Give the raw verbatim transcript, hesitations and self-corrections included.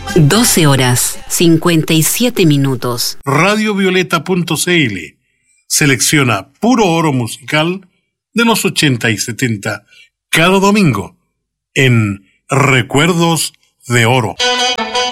doce horas, cincuenta y siete minutos. radio violeta punto c l selecciona puro oro musical de los ochenta y setenta cada domingo en Recuerdos de Oro.